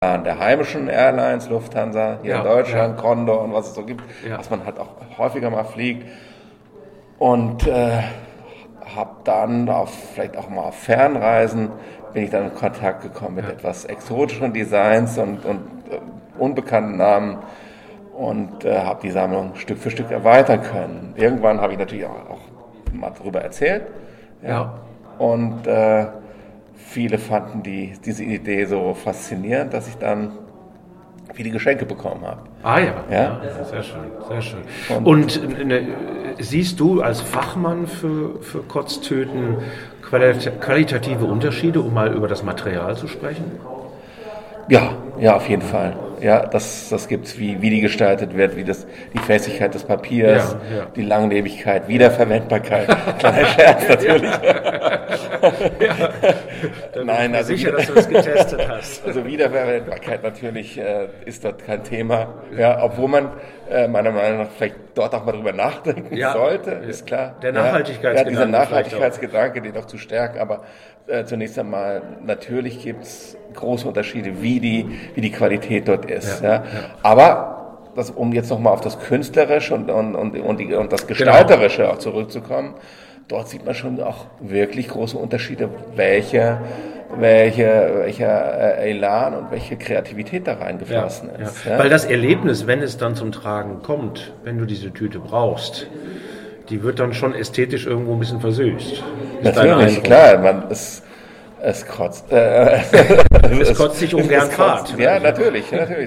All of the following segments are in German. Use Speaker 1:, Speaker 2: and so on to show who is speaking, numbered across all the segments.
Speaker 1: der heimischen Airlines, Lufthansa, hier in Deutschland, Condor und was es so gibt, was man halt auch häufiger mal fliegt. Und habe dann vielleicht auch mal auf Fernreisen, bin ich dann in Kontakt gekommen mit etwas exotischen Designs und unbekannten Namen und habe die Sammlung Stück für Stück erweitern können. Irgendwann habe ich natürlich auch mal darüber erzählt. Ja. Und viele fanden diese Idee so faszinierend, dass ich dann viele Geschenke bekommen habe.
Speaker 2: Ja, sehr schön, sehr schön. Und siehst du als Fachmann für Kotztüten qualitative Unterschiede, um mal über das Material zu sprechen?
Speaker 1: Ja, auf jeden Fall. Ja, das gibt's, wie die gestaltet wird, die Festigkeit des Papiers, die Langlebigkeit, Wiederverwendbarkeit. Kleiner Scherz natürlich.
Speaker 2: Nein, also sicher, dass du das getestet hast.
Speaker 1: Also Wiederverwendbarkeit natürlich ist dort kein Thema. Ja, obwohl man meiner Meinung nach vielleicht dort auch mal drüber nachdenken sollte, ist klar.
Speaker 2: Der Nachhaltigkeitsgedanke.
Speaker 1: Dieser Nachhaltigkeitsgedanke, den auch zu stärken, aber zunächst einmal, natürlich gibt's große Unterschiede, wie die Qualität dort ist. Aber um jetzt nochmal auf das Künstlerische und das Gestalterische auch zurückzukommen, dort sieht man schon auch wirklich große Unterschiede, welcher Elan und welche Kreativität da reingeflossen ist.
Speaker 2: Ja. Weil das Erlebnis, wenn es dann zum Tragen kommt, wenn du diese Tüte brauchst, die wird dann schon ästhetisch irgendwo ein bisschen versüßt.
Speaker 1: Natürlich, klar, es kotzt.
Speaker 2: Es kotzt sich ungern Fahrt.
Speaker 1: Ja, natürlich.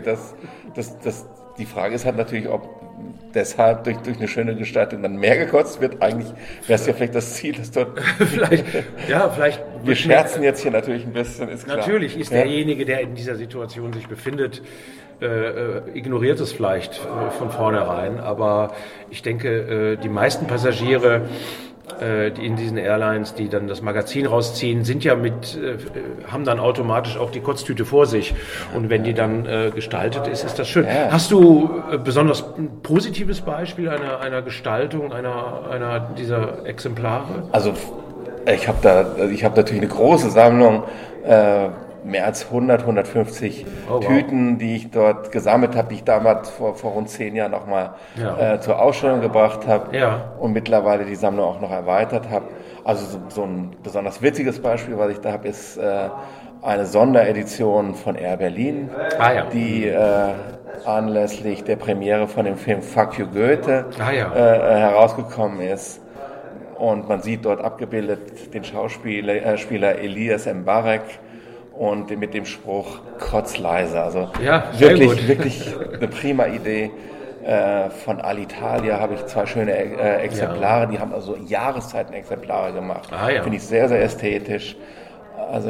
Speaker 1: Die Frage ist halt natürlich, ob deshalb durch eine schöne Gestaltung dann mehr gekotzt wird. Eigentlich wäre es ja vielleicht das Ziel, dass dort...
Speaker 2: vielleicht.
Speaker 1: Wir scherzen jetzt hier natürlich ein bisschen, ist klar.
Speaker 2: Natürlich ist derjenige, der in dieser Situation sich befindet, ignoriert es vielleicht von vornherein. Aber ich denke, die meisten Passagiere, die in diesen Airlines, die dann das Magazin rausziehen, haben dann automatisch auch die Kotztüte vor sich. Und wenn die dann gestaltet ist, ist das schön. Ja. Hast du besonders ein positives Beispiel einer Gestaltung einer dieser Exemplare?
Speaker 1: Also ich habe natürlich eine große Sammlung, mehr als 150 Tüten, die ich dort gesammelt habe, die ich damals vor rund 10 Jahren nochmal zur Ausstellung gebracht habe und mittlerweile die Sammlung auch noch erweitert habe. Also so ein besonders witziges Beispiel, was ich da habe, ist eine Sonderedition von Air Berlin, die anlässlich der Premiere von dem Film Fuck You Goethe herausgekommen ist. Und man sieht dort abgebildet den Spieler Elias Mbarek und mit dem Spruch Kotz leise. Also wirklich eine prima Idee. Von Alitalia habe ich 2 schöne Exemplare, die haben also Jahreszeiten-Exemplare gemacht. Finde ich sehr, sehr ästhetisch. Also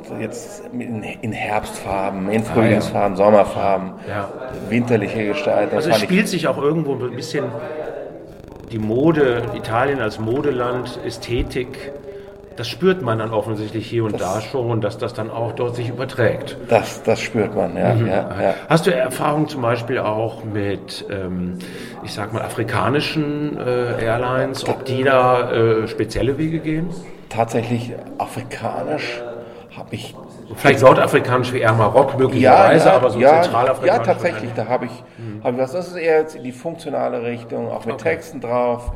Speaker 1: in Herbstfarben, in Frühlingsfarben, Sommerfarben, winterliche Gestaltung.
Speaker 2: Also es spielt sich auch irgendwo ein bisschen die Mode, Italien als Modeland, Ästhetik. Das spürt man dann offensichtlich hier und da schon, dass das dann auch dort sich überträgt.
Speaker 1: Das spürt man, ja.
Speaker 2: Hast du Erfahrung zum Beispiel auch mit, ich sag mal, afrikanischen Airlines, ob die da spezielle Wege gehen?
Speaker 1: Tatsächlich afrikanisch habe ich...
Speaker 2: Vielleicht nordafrikanisch wie Air Maroc möglicherweise, aber so zentralafrikanisch.
Speaker 1: Ja, tatsächlich, da habe ich was. Das ist eher jetzt in die funktionale Richtung, auch mit Texten drauf.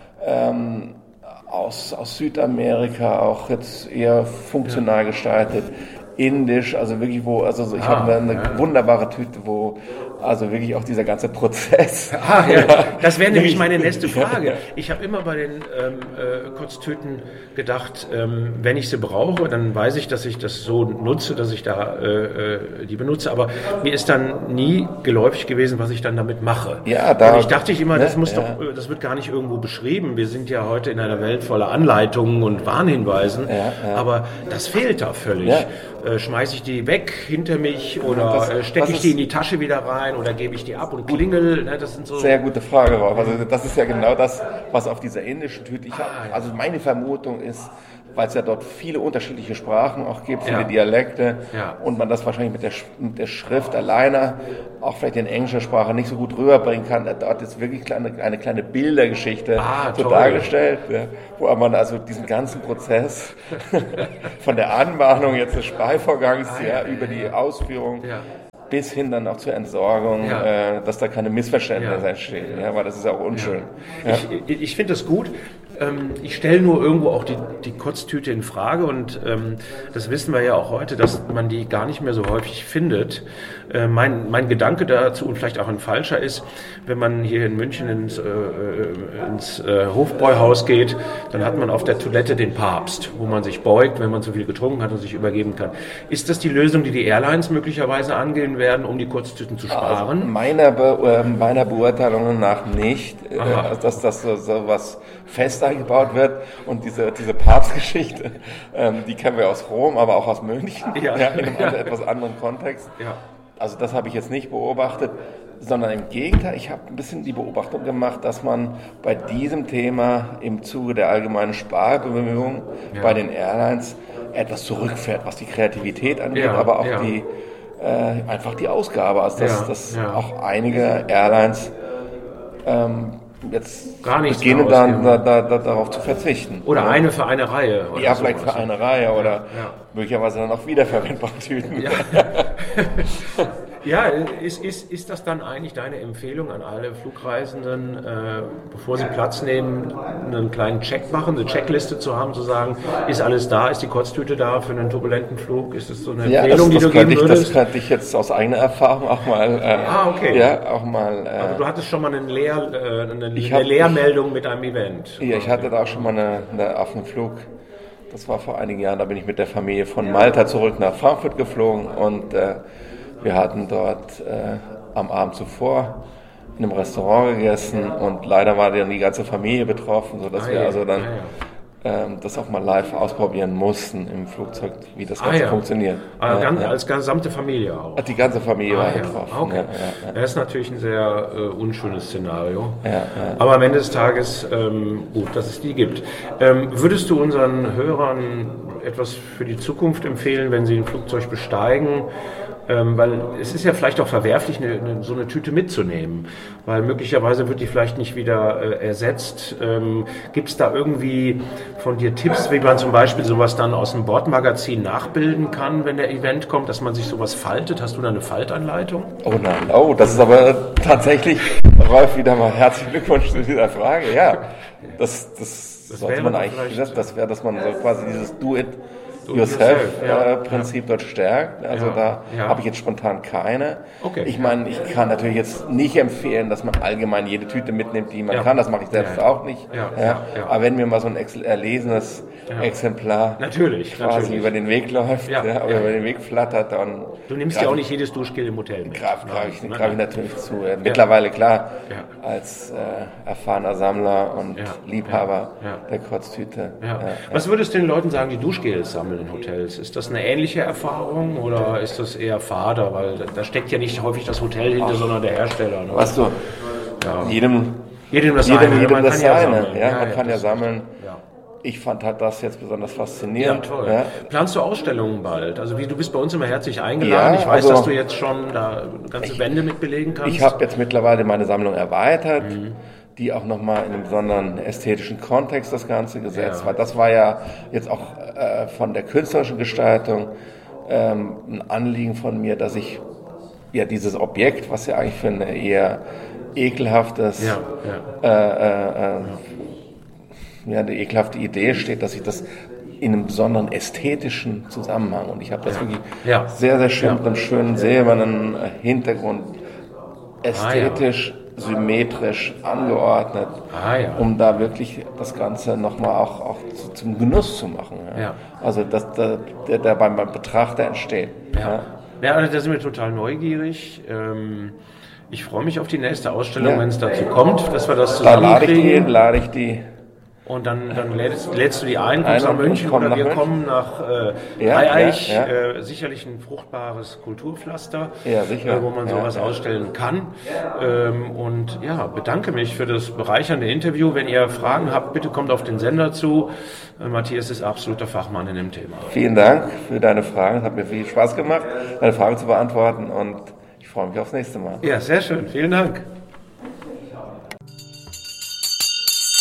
Speaker 1: Aus Südamerika auch jetzt eher funktional gestaltet. Indisch, also wirklich ich habe eine wunderbare Tüte, wo also wirklich auch dieser ganze Prozess.
Speaker 2: Das wäre nämlich meine nächste Frage. Ich habe immer bei den Kotztüten gedacht, wenn ich sie brauche, dann weiß ich, dass ich das so nutze, dass ich da die benutze. Aber mir ist dann nie geläufig gewesen, was ich dann damit mache. Und ich dachte immer, das wird gar nicht irgendwo beschrieben. Wir sind ja heute in einer Welt voller Anleitungen und Warnhinweisen. Aber das fehlt da völlig. Schmeiße ich die weg hinter mich oder stecke ich die in die Tasche wieder rein oder gebe ich die ab und klingel? Das sind so
Speaker 1: sehr gute Frage, Rolf. Also das ist ja genau das, was auf dieser indischen Tüte also meine Vermutung ist, weil es ja dort viele unterschiedliche Sprachen auch gibt, viele Dialekte und man das wahrscheinlich mit der Schrift alleine auch vielleicht in englischer Sprache nicht so gut rüberbringen kann. Dort ist wirklich eine kleine Bildergeschichte so dargestellt, wo man also diesen ganzen Prozess von der Anbahnung jetzt des Speivorgangs über die Ausführung bis hin dann auch zur Entsorgung, dass da keine Missverständnisse entstehen, weil das ist auch unschön.
Speaker 2: Ja. Ich finde das gut. Ich stelle nur irgendwo auch die Kotztüte in Frage und das wissen wir ja auch heute, dass man die gar nicht mehr so häufig findet. Mein Gedanke dazu und vielleicht auch ein falscher ist, wenn man hier in München ins Hofbräuhaus geht, dann hat man auf der Toilette den Papst, wo man sich beugt, wenn man zu viel getrunken hat und sich übergeben kann. Ist das die Lösung, die Airlines möglicherweise angehen werden, um die Kotztüten zu sparen?
Speaker 1: Also meiner Beurteilung nach nicht, dass das so was fest eingebaut wird und diese Papstgeschichte, die kennen wir aus Rom, aber auch aus München, in einem etwas anderen Kontext. Ja. Also das habe ich jetzt nicht beobachtet, sondern im Gegenteil, ich habe ein bisschen die Beobachtung gemacht, dass man bei diesem Thema im Zuge der allgemeinen Sparbemühungen bei den Airlines etwas zurückfährt, was die Kreativität angeht, aber auch einfach die Ausgabe, also dass auch einige Airlines jetzt
Speaker 2: gar nichts
Speaker 1: beginnen dann darauf zu verzichten.
Speaker 2: Oder eine für eine Reihe.
Speaker 1: Oder ja, vielleicht für eine Reihe oder möglicherweise dann auch wiederverwendbare Tüten.
Speaker 2: Ja. Ja, ist das dann eigentlich deine Empfehlung an alle Flugreisenden, bevor sie Platz nehmen, einen kleinen Check machen, eine Checkliste zu haben, zu sagen, ist alles da, ist die Kotztüte da für einen turbulenten Flug? Ist das so eine Empfehlung, die du geben würdest?
Speaker 1: Das könnte ich jetzt aus eigener Erfahrung auch mal...
Speaker 2: okay.
Speaker 1: Ja, auch mal...
Speaker 2: Also du hattest schon mal eine Leermeldung mit einem Event.
Speaker 1: Ja, ich hatte da auch schon mal auf einem Flug, das war vor einigen Jahren, da bin ich mit der Familie von Malta zurück nach Frankfurt geflogen und... wir hatten dort am Abend zuvor in einem Restaurant gegessen und leider war dann die ganze Familie betroffen, sodass wir also dann das auch mal live ausprobieren mussten im Flugzeug, wie das Ganze funktioniert.
Speaker 2: Als gesamte Familie auch?
Speaker 1: Die ganze Familie war betroffen.
Speaker 2: Okay. Das ist natürlich ein sehr unschönes Szenario. Aber am Ende des Tages gut, dass es die gibt. Würdest du unseren Hörern etwas für die Zukunft empfehlen, wenn sie ein Flugzeug besteigen? Weil es ist ja vielleicht auch verwerflich, so eine Tüte mitzunehmen, weil möglicherweise wird die vielleicht nicht wieder ersetzt. Gibt es da irgendwie von dir Tipps, wie man zum Beispiel sowas dann aus dem Bordmagazin nachbilden kann, wenn der Event kommt, dass man sich sowas faltet? Hast du da eine Faltanleitung?
Speaker 1: Oh nein, das ist aber tatsächlich, Rolf, wieder mal herzlichen Glückwunsch zu dieser Frage. Ja, das sollte man eigentlich, das wäre, dass man so quasi dieses Do-it-yourself-Prinzip dort stärkt. Also da habe ich jetzt spontan keine.
Speaker 2: Okay.
Speaker 1: Ich meine, ich kann natürlich jetzt nicht empfehlen, dass man allgemein jede Tüte mitnimmt, die man kann. Das mache ich selbst auch nicht. Aber wenn mir mal so ein erlesenes Exemplar quasi über den Weg läuft oder über den Weg flattert, dann...
Speaker 2: Du nimmst ja auch nicht jedes Duschgel im Hotel mit.
Speaker 1: Greife ich natürlich zu. Mittlerweile, klar, als erfahrener Sammler und Liebhaber der Kotztüte.
Speaker 2: Was würdest du den Leuten sagen, die Duschgels sammeln in Hotels? Ist das eine ähnliche Erfahrung oder ist das eher fade? Weil da steckt ja nicht häufig das Hotel hinter, sondern der Hersteller. Ne?
Speaker 1: Weißt du, jedem das seine. Man kann ja sammeln. Ich fand halt das jetzt besonders faszinierend.
Speaker 2: Ja, toll. Ja. Planst du Ausstellungen bald? Also du bist bei uns immer herzlich eingeladen. Ich weiß, dass du jetzt schon da ganze Wände mit belegen kannst.
Speaker 1: Ich habe jetzt mittlerweile meine Sammlung erweitert, die auch nochmal in einem besonderen ästhetischen Kontext das Ganze gesetzt war. Das war ja jetzt auch von der künstlerischen Gestaltung ein Anliegen von mir, dass ich dieses Objekt, was ja eigentlich für eine eher ekelhaftes eine ekelhafte Idee steht, dass ich das in einem besonderen ästhetischen Zusammenhang, und ich habe das wirklich sehr, sehr schön mit einem schönen silbernen Hintergrund ästhetisch, symmetrisch angeordnet, um da wirklich das Ganze nochmal auch zum Genuss zu machen. Also dass der beim Betrachter entsteht.
Speaker 2: Also da sind wir total neugierig. Ich freue mich auf die nächste Ausstellung, wenn es dazu kommt, dass wir das zusammenkriegen.
Speaker 1: Da lade ich die.
Speaker 2: Und dann lädst du die ein, kommst nach München oder wir kommen nach Dreieich. Sicherlich ein fruchtbares Kulturpflaster, wo man sowas ausstellen kann. Und bedanke mich für das bereichernde Interview. Wenn ihr Fragen habt, bitte kommt auf den Sender zu. Matthias ist absoluter Fachmann in dem Thema.
Speaker 1: Vielen Dank für deine Fragen. Es hat mir viel Spaß gemacht, deine Fragen zu beantworten, und ich freue mich aufs nächste Mal.
Speaker 2: Ja, sehr schön. Vielen Dank.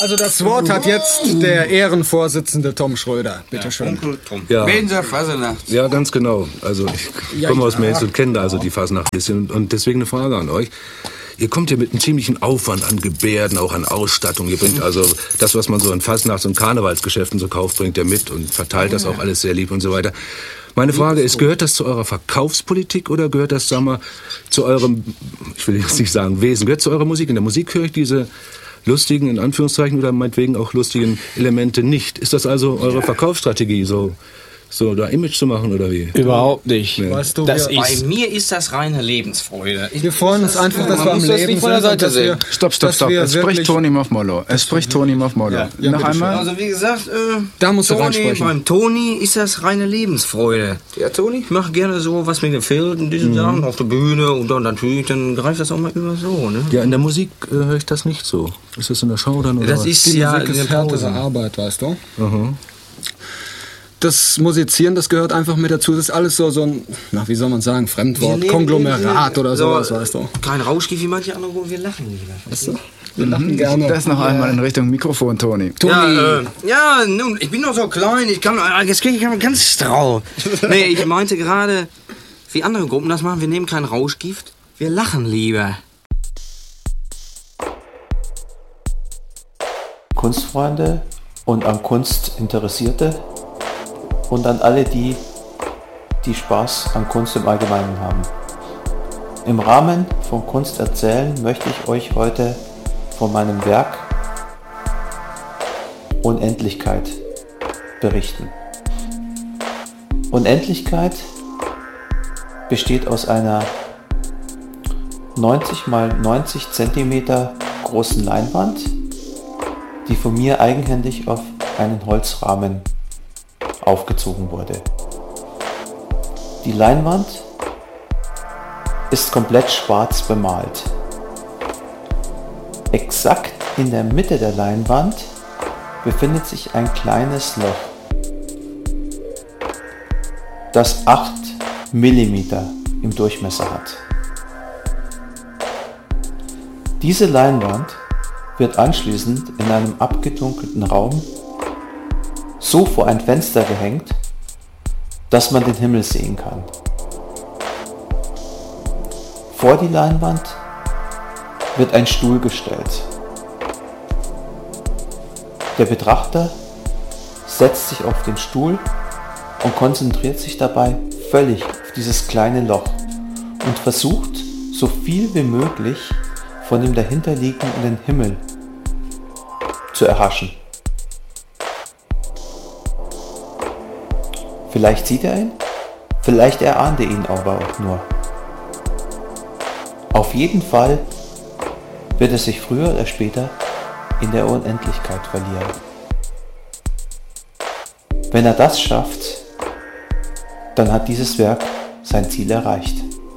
Speaker 3: Also das Wort hat jetzt der Ehrenvorsitzende Tom Schröder. Bitte schön.
Speaker 4: Onkel Tom.
Speaker 5: Ja.
Speaker 4: Weser Fasnacht.
Speaker 5: Ja, ganz genau. Also ich komme aus Mainz und kenne also die Fasnacht ein bisschen. Und deswegen eine Frage an euch. Ihr kommt ja mit einem ziemlichen Aufwand an Gebärden, auch an Ausstattung. Ihr bringt also das, was man so in Fasnachts- und Karnevalsgeschäften so kauft, bringt ihr mit und verteilt das auch alles sehr lieb und so weiter. Meine Frage ist, gehört das zu eurer Verkaufspolitik oder gehört das, sagen wir, zu eurem, ich will jetzt nicht sagen Wesen, gehört zu eurer Musik? In der Musik höre ich diese lustigen, in Anführungszeichen, oder meinetwegen auch lustigen Elemente nicht. Ist das also eure Verkaufsstrategie, so da Image zu machen oder wie?
Speaker 6: Überhaupt nicht.
Speaker 3: Nee. Weißt du,
Speaker 4: Bei mir ist das reine Lebensfreude.
Speaker 3: Wir freuen uns einfach, dass wir am Leben sind.
Speaker 7: Stopp. Es spricht Toni Mafmolo. Ja. Noch einmal?
Speaker 4: Also wie gesagt,
Speaker 3: da musst du reinsprechen.
Speaker 4: Beim Toni ist das reine Lebensfreude. Ja, Toni? Ich mache gerne so, was mir gefällt in diesen Sachen auf der Bühne und dann natürlich, dann greift das auch mal über so, ne?
Speaker 5: Ja, in der Musik höre ich das nicht so. Ist das in der Show dann oder
Speaker 4: das
Speaker 5: was?
Speaker 4: ist
Speaker 3: Die
Speaker 4: ja
Speaker 3: Musik ist härtere Arbeit, weißt du?
Speaker 5: Mhm.
Speaker 3: Das Musizieren, das gehört einfach mit dazu. Das ist alles so ein, wie soll man sagen, Fremdwort, Konglomerat oder sowas, weißt du.
Speaker 4: Kein Rauschgift wie manche andere, wir lachen lieber.
Speaker 3: Weißt du? Wir lachen gerne.
Speaker 7: Das noch einmal in Richtung Mikrofon, Toni.
Speaker 4: Ja, nun, ich bin noch so klein, jetzt kriege ich ganz straub. Nee, ich meinte gerade, wie andere Gruppen das machen, wir nehmen kein Rauschgift, wir lachen lieber.
Speaker 8: Kunstfreunde und an Kunst Interessierte und an alle die Spaß an Kunst im Allgemeinen haben. Im Rahmen von Kunst erzählen möchte ich euch heute von meinem Werk Unendlichkeit berichten. Unendlichkeit besteht aus einer 90 x 90 cm großen Leinwand, die von mir eigenhändig auf einen Holzrahmen aufgezogen wurde. Die Leinwand ist komplett schwarz bemalt. Exakt in der Mitte der Leinwand befindet sich ein kleines Loch, das 8 mm im Durchmesser hat. Diese Leinwand wird anschließend in einem abgedunkelten Raum so vor ein Fenster gehängt, dass man den Himmel sehen kann. Vor die Leinwand wird ein Stuhl gestellt. Der Betrachter setzt sich auf den Stuhl und konzentriert sich dabei völlig auf dieses kleine Loch und versucht, so viel wie möglich von dem dahinterliegenden Himmel zu erhaschen. Vielleicht sieht er ihn, vielleicht erahnt er ihn aber auch nur. Auf jeden Fall wird er sich früher oder später in der Unendlichkeit verlieren. Wenn er das schafft, dann hat dieses Werk sein Ziel erreicht.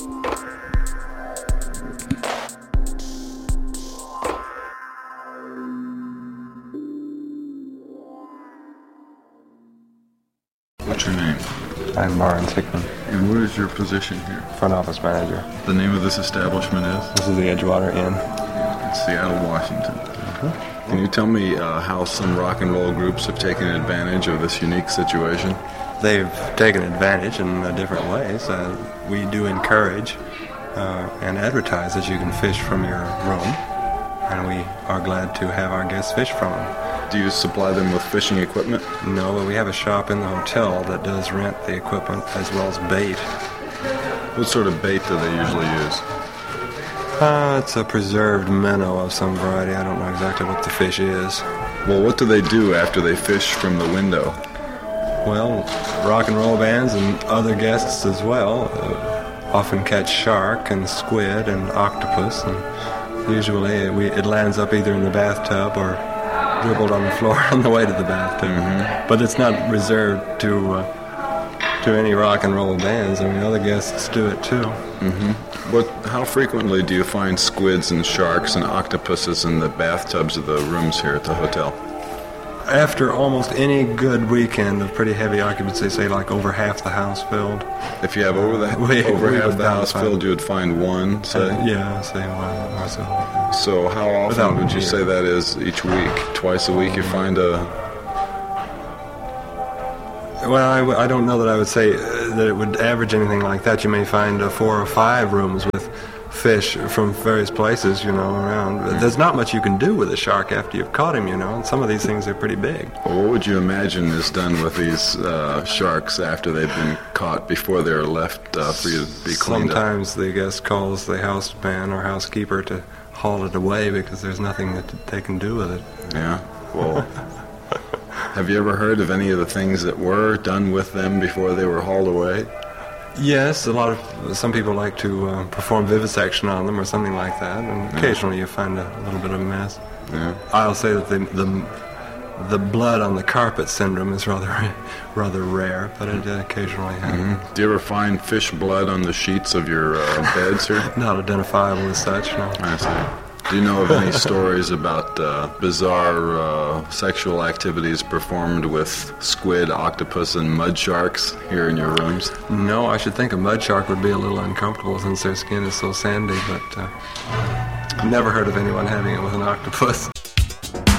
Speaker 9: What's your name?
Speaker 10: I'm Barnes Hickman.
Speaker 9: And what is your position here?
Speaker 10: Front office manager.
Speaker 9: The name of this establishment is?
Speaker 10: This is the Edgewater Inn.
Speaker 9: In Seattle, Washington. Mm-hmm. Can you tell me how some rock and roll groups have taken advantage of this unique situation?
Speaker 10: They've taken advantage in different ways. We do encourage and advertise that you can fish from your room, and we are glad to have our guests fish from them.
Speaker 9: Do you supply them with fishing equipment?
Speaker 10: No, but we have a shop in the hotel that does rent the equipment as well as bait.
Speaker 9: What sort of bait do they usually use?
Speaker 10: It's a preserved minnow of some variety. I don't know exactly what the fish is.
Speaker 9: Well, what do they do after they fish from the window?
Speaker 10: Well, rock and roll bands and other guests as well often catch shark and squid and octopus, and usually it lands up either in the bathtub or dribbled on the floor on the way to the bathtub. Mm-hmm. But it's not reserved to any rock and roll bands. I mean, other guests do it too.
Speaker 9: Mm-hmm. How frequently do you find squids and sharks and octopuses in the bathtubs of the rooms here at the hotel?
Speaker 10: After almost any good weekend of pretty heavy occupancy, say like over half the house filled.
Speaker 9: If you have over half the house filled, you would find one. Say
Speaker 10: one or so.
Speaker 9: So how often would you say that is each week? Twice a week you find a...
Speaker 10: Well, I don't know that I would say that it would average anything like that. You may find 4 or 5 rooms with fish from various places, around. There's not much you can do with a shark after you've caught him, and some of these things are pretty big.
Speaker 9: Well, what would you imagine is done with these sharks after they've been caught before they're left for you to be cleaned up?
Speaker 10: Sometimes the guest calls the houseman or housekeeper to haul it away because there's nothing that they can do with it.
Speaker 9: Yeah, well... Have you ever heard of any of the things that were done with them before they were hauled away?
Speaker 10: Yes, some people like to perform vivisection on them or something like that, and occasionally you find a little bit of a mess.
Speaker 9: Yeah.
Speaker 10: I'll say that the blood on the carpet syndrome is rather rare, but it occasionally happens.
Speaker 9: Mm-hmm. Do you ever find fish blood on the sheets of your beds here?
Speaker 10: Not identifiable as such, no.
Speaker 9: I see. Do you know of any stories about bizarre sexual activities performed with squid, octopus, and mud sharks here in your rooms?
Speaker 10: No, I should think a mud shark would be a little uncomfortable since their skin is so sandy, but never heard of anyone having it with an octopus.